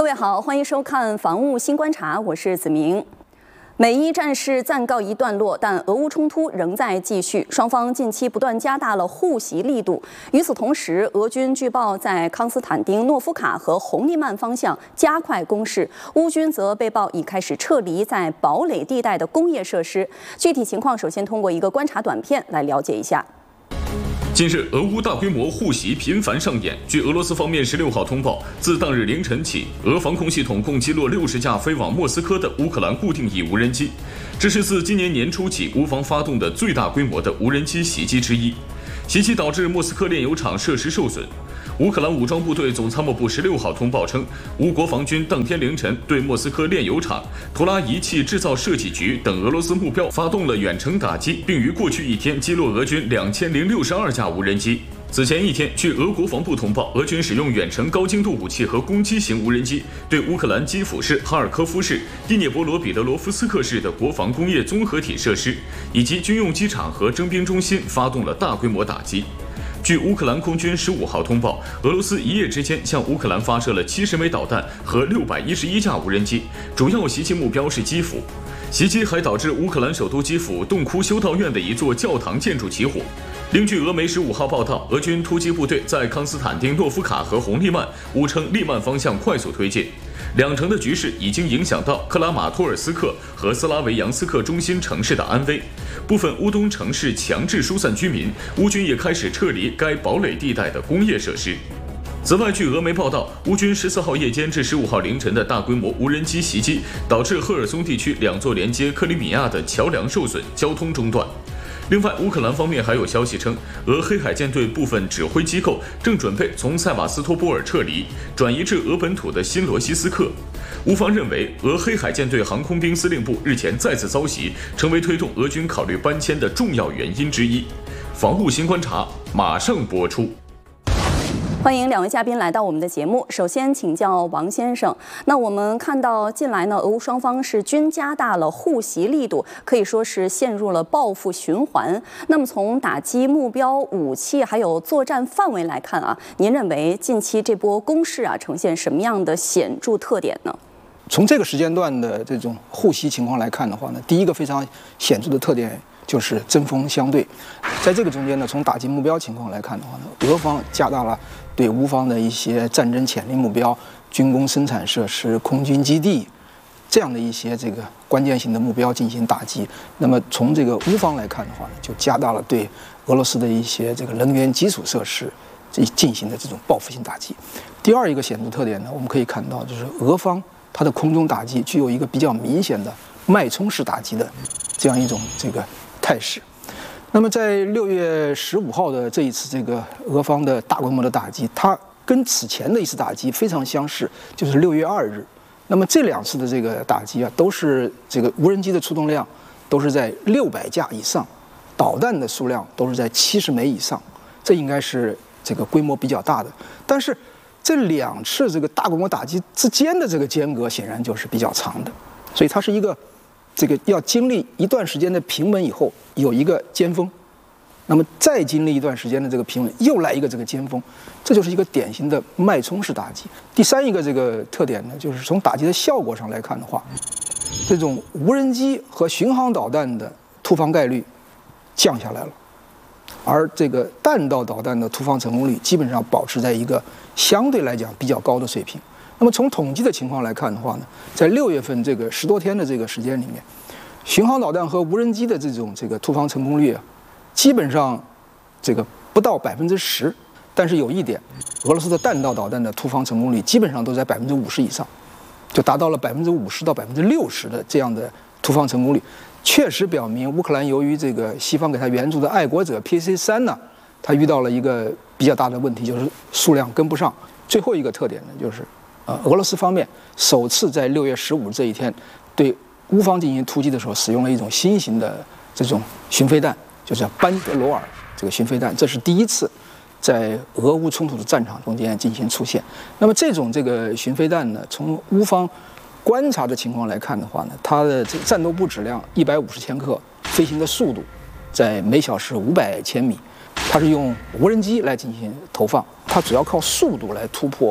各位好，欢迎收看《防务新观察》，我是子明。美伊战事暂告一段落，但俄乌冲突仍在继续，双方近期不断加大了互袭力度。与此同时，俄军据报在康斯坦丁诺夫卡和红利曼方向加快攻势，乌军则被曝已开始撤离在堡垒地带的工业设施。具体情况，首先通过一个观察短片来了解一下。 近日，俄乌大规模互袭频繁上演。据俄罗斯方面16号通报，自当日凌晨起，俄防空系统共击落60架飞往莫斯科的乌克兰固定翼无人机，这是自今年年初起乌方发动的最大规模的无人机袭击之一。袭击导致莫斯科炼油厂设施受损。 乌克兰武装部队总参谋部16号通报称，乌国防军当天凌晨对莫斯科炼油厂、图拉仪器制造设计局等俄罗斯目标发动了远程打击，并于过去一天击落俄军2062架无人机。此前一天，据俄国防部通报，俄军使用远程高精度武器和攻击型无人机，对乌克兰基辅市、哈尔科夫市、第聂伯罗彼得罗夫斯克市的国防工业综合体设施以及军用机场和征兵中心发动了大规模打击。 据乌克兰空军15号通报，俄罗斯一夜之间向乌克兰发射了70枚导弹和611架无人机，主要袭击目标是基辅。袭击还导致乌克兰首都基辅洞窟修道院的一座教堂建筑起火。另据俄媒15号报道，俄军突击部队在康斯坦丁诺夫卡和红利曼（乌称利曼方向）快速推进。 两城的局势已经影响到克拉马托尔斯克和斯拉维扬斯克中心城市的安危，部分乌东城市强制疏散居民，乌军也开始撤离该堡垒地带的工业设施。此外，据俄媒报道，乌军14号夜间至15号凌晨的大规模无人机袭击，导致赫尔松地区2座连接克里米亚的桥梁受损，交通中断。 另外，乌克兰方面还有消息称，俄黑海舰队部分指挥机构正准备从塞瓦斯托波尔撤离，转移至俄本土的新罗西斯克。乌方认为，俄黑海舰队航空兵司令部日前再次遭袭，成为推动俄军考虑搬迁的重要原因之一。防务新观察马上播出。 欢迎2位嘉宾来到我们的节目。首先请教王先生，那我们看到近来呢，俄乌双方是均加大了互袭力度，可以说是陷入了报复循环。那么从打击目标、武器还有作战范围来看啊，您认为近期这波攻势啊呈现什么样的显著特点呢？ 从这个时间段的这种互袭情况来看的话呢，第一个非常显著的特点就是针锋相对。在这个中间呢，从打击目标情况来看的话呢，俄方加大了对乌方的一些战争潜力目标、军工生产设施、空军基地这样的一些这个关键性的目标进行打击。那么从这个乌方来看的话呢，就加大了对俄罗斯的一些这个能源基础设施进行的这种报复性打击。第二一个显著特点呢，我们可以看到就是俄方 它的空中打击具有一个比较明显的脉冲式打击的这样一种这个态势。那么在6月15号的这一次这个俄方的大规模的打击，它跟此前的一次打击非常相似，就是6月2日。那么这2次的这个打击啊，都是这个无人机的出动量都是在600架以上，导弹的数量都是在70枚以上，这应该是这个规模比较大的。但是 这2次这个大规模打击之间的这个间隔显然就是比较长的，所以它是一个这个要经历一段时间的平稳以后有一个尖峰，那么再经历一段时间的这个平稳，又来一个这个尖峰，这就是一个典型的脉冲式打击。第三一个这个特点呢，就是从打击的效果上来看的话，这种无人机和巡航导弹的突防概率降下来了。 而这个弹道导弹的突防成功率基本上保持在一个相对来讲比较高的水平。那么从统计的情况来看的话呢，在6月份这个10多天的这个时间里面，巡航导弹和无人机的这种突防成功率啊，基本上这个不到10%。但是有一点，俄罗斯的弹道导弹的突防成功率基本上都在50%以上，就达到了50%到60%的这样的突防成功率。 确实表明，乌克兰由于这个西方给他援助的爱国者 PC3呢，他遇到了一个比较大的问题，就是数量跟不上。最后一个特点呢，就是俄罗斯方面首次在6月15日这一天对乌方进行突击的时候，使用了一种新型的这种巡飞弹，就是班德罗尔这个巡飞弹，这是第一次在俄乌冲突的战场中间进行出现。那么这种巡飞弹呢，从乌方 观察的情况来看的话呢，它的这个战斗部质量150千克，飞行的速度在每小时500千米，它是用无人机来进行投放，它主要靠速度来突破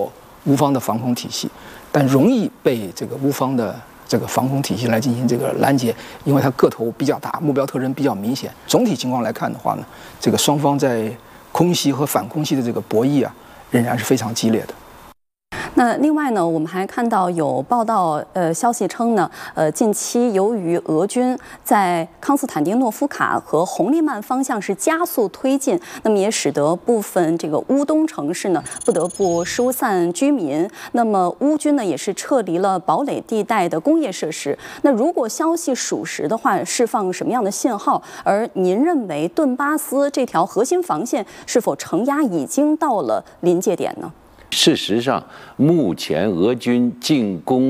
乌方的防空体系，但容易被这个乌方的这个防空体系来进行这个拦截，因为它个头比较大，目标特征比较明显。总体情况来看的话呢，这个双方在空袭和反空袭的这个博弈啊，仍然是非常激烈的。 那另外呢，我们还看到有报道，消息称呢，近期由于俄军在康斯坦丁诺夫卡和红利曼方向是加速推进，那么也使得部分这个乌东城市呢不得不疏散居民。那么乌军呢也是撤离了堡垒地带的工业设施。那如果消息属实的话，释放什么样的信号？而您认为顿巴斯这条核心防线是否承压已经到了临界点呢？ 事实上，目前俄军进攻